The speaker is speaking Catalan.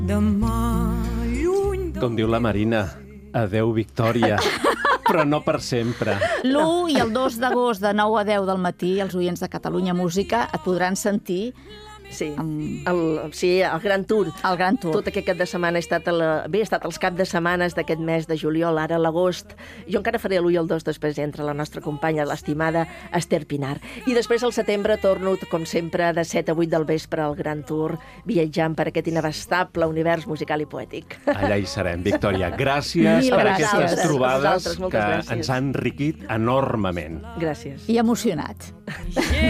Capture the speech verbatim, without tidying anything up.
Demà, lluny de... Com diu la Marina, adeu Victòria, però no per sempre. L'u i el dos d'agost de nou a deu del matí, els oients de Catalunya Música et podran sentir Sí, Amb- el, sí, el Gran Tour. el Gran Tour. Tot aquest cap de setmana he estat, a la... bé, he estat els cap de setmanes d'aquest mes de juliol, ara a l'agost. Jo encara faré l'u i el dos, després entre la nostra companya, l'estimada Esther Pinar. I després al setembre torno, com sempre, de set a vuit del vespre al Gran Tour, viatjant per aquest inabastable univers musical i poètic. Allà hi serem, Victòria. Gràcies Mil per gràcies. aquestes A trobades vosaltres, moltes que gràcies. ens han enriquit enormement. Gràcies. I emocionat.